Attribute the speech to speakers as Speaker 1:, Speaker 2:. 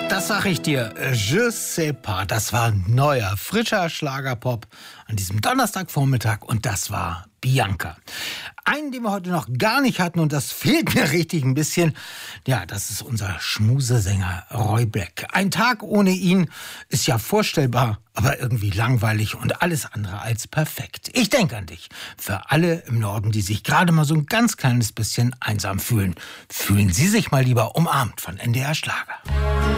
Speaker 1: Das sag ich dir, je sais pas. Das war neuer, frischer Schlagerpop an diesem Donnerstagvormittag und das war Bianca. Einen, den wir heute noch gar nicht hatten und das fehlt mir richtig ein bisschen, ja, das ist unser Schmusesänger Roy Black. Ein Tag ohne ihn ist ja vorstellbar, aber irgendwie langweilig und alles andere als perfekt. Ich denke an dich. Für alle im Norden, die sich gerade mal so ein ganz kleines bisschen einsam fühlen, fühlen Sie sich mal lieber umarmt von NDR Schlager.